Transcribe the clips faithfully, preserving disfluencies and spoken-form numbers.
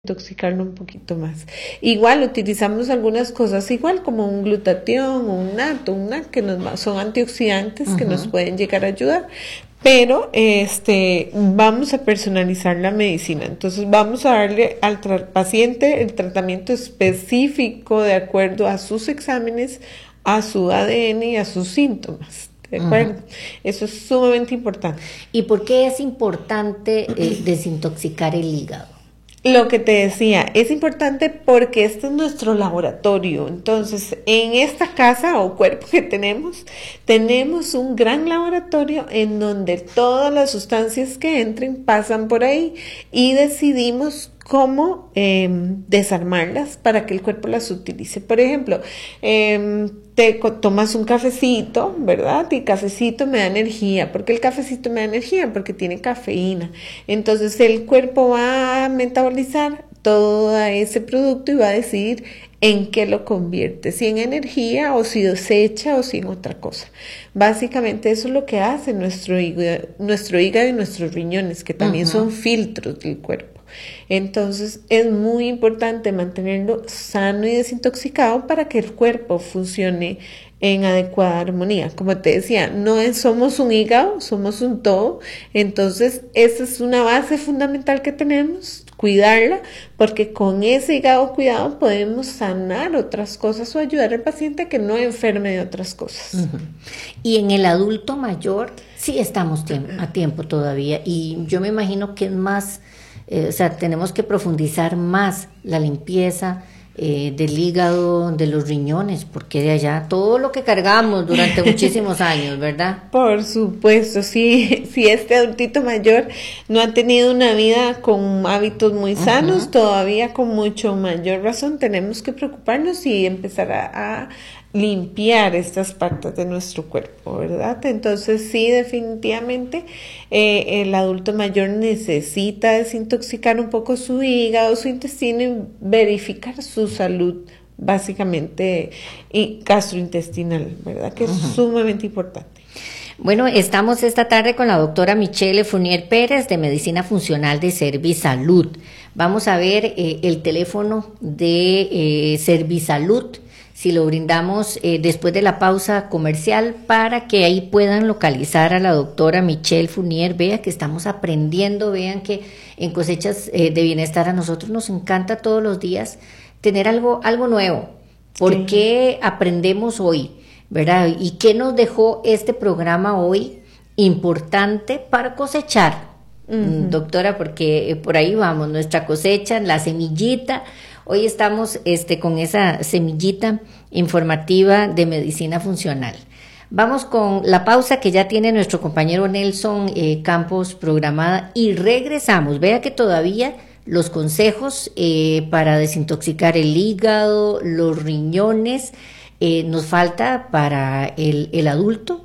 intoxicarlo un poquito más. Igual utilizamos algunas cosas igual como un glutatión o un nato, un NAC, que nos, son antioxidantes uh-huh. que nos pueden llegar a ayudar, pero este vamos a personalizar la medicina. Entonces vamos a darle al tra- paciente el tratamiento específico de acuerdo a sus exámenes, a su A D N y a sus síntomas. ¿De acuerdo? Uh-huh. Eso es sumamente importante. ¿Y por qué es importante eh, desintoxicar el hígado? Lo que te decía, es importante porque este es nuestro laboratorio. Entonces, en esta casa o cuerpo que tenemos, tenemos un gran laboratorio en donde todas las sustancias que entren pasan por ahí y decidimos cómo eh, desarmarlas para que el cuerpo las utilice. Por ejemplo, eh, te tomas un cafecito, ¿verdad? Y cafecito me da energía. ¿Por qué el cafecito me da energía? Porque tiene cafeína. Entonces el cuerpo va a metabolizar todo ese producto y va a decidir en qué lo convierte, si en energía o si desecha o si en otra cosa. Básicamente eso es lo que hace nuestro hígado, nuestro hígado y nuestros riñones, que también uh-huh. son filtros del cuerpo. Entonces es muy importante mantenerlo sano y desintoxicado para que el cuerpo funcione en adecuada armonía. Como te decía, no es, somos un hígado, somos un todo. Entonces esa es una base fundamental que tenemos, cuidarla, porque con ese hígado cuidado podemos sanar otras cosas o ayudar al paciente a que no enferme de otras cosas. Uh-huh. Y en el adulto mayor sí estamos tiempo, a tiempo todavía, y yo me imagino que es más... Eh, o sea, tenemos que profundizar más la limpieza eh, del hígado, de los riñones, porque de allá todo lo que cargamos durante muchísimos años, ¿verdad? Por supuesto, sí, si este adultito mayor no ha tenido una vida con hábitos muy sanos, uh-huh. todavía con mucho mayor razón tenemos que preocuparnos y empezar a, a limpiar estas partes de nuestro cuerpo, ¿verdad? Entonces sí, definitivamente eh, el adulto mayor necesita desintoxicar un poco su hígado, su intestino y verificar su salud básicamente y gastrointestinal, ¿verdad? Que es uh-huh. sumamente importante. Bueno, estamos esta tarde con la doctora Michelle Fournier Pérez de Medicina Funcional de Servisalud. Vamos a ver eh, el teléfono de eh, Servisalud, si lo brindamos eh, después de la pausa comercial, para que ahí puedan localizar a la doctora Michelle Fournier. Vea que estamos aprendiendo, vean que en Cosechas eh, de Bienestar a nosotros nos encanta todos los días tener algo, algo nuevo. ¿Por sí. qué aprendemos hoy? ¿Verdad? ¿Y qué nos dejó este programa hoy importante para cosechar? Uh-huh. Doctora, porque eh, por ahí vamos, nuestra cosecha, la semillita. Hoy estamos este, con esa semillita informativa de medicina funcional. Vamos con la pausa que ya tiene nuestro compañero Nelson eh, Campos programada y regresamos. Vea que todavía los consejos eh, para desintoxicar el hígado, los riñones, eh, nos falta para el, el adulto,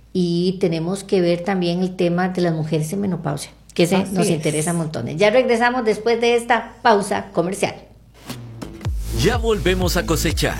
y tenemos que ver también el tema de las mujeres en menopausia, que se, nos es. interesa montones. Ya regresamos después de esta pausa comercial. Ya volvemos a cosechar.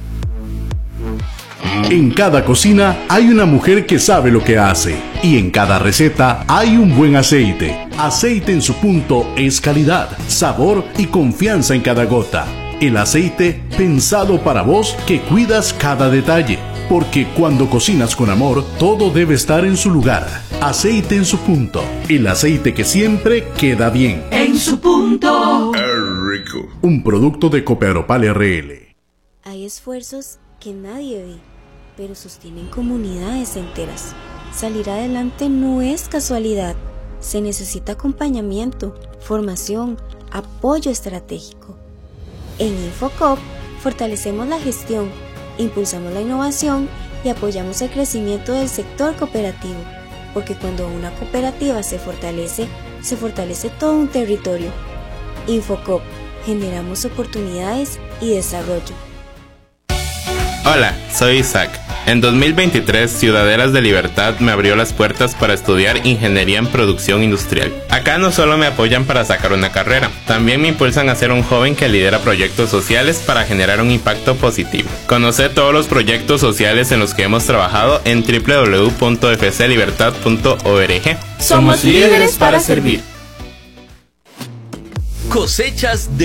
En cada cocina hay una mujer que sabe lo que hace, y en cada receta hay un buen aceite. Aceite en su punto es calidad, sabor y confianza en cada gota. El aceite pensado para vos que cuidas cada detalle, porque cuando cocinas con amor, todo debe estar en su lugar. Aceite en su punto, el aceite que siempre queda bien. En su punto. ¡Qué rico! Un producto de Copearopal R L. Hay esfuerzos que nadie ve, pero sostienen comunidades enteras. Salir adelante no es casualidad. Se necesita acompañamiento, formación, apoyo estratégico. En Infocop fortalecemos la gestión, impulsamos la innovación y apoyamos el crecimiento del sector cooperativo, porque cuando una cooperativa se fortalece, se fortalece todo un territorio. Infocop, generamos oportunidades y desarrollo. Hola, soy Isaac. En dos mil veintitrés, Ciudaderas de Libertad me abrió las puertas para estudiar Ingeniería en Producción Industrial. Acá no solo me apoyan para sacar una carrera, también me impulsan a ser un joven que lidera proyectos sociales para generar un impacto positivo. Conoce todos los proyectos sociales en los que hemos trabajado en doble u doble u doble u punto f c libertad punto org. Somos líderes para servir. Cosechas de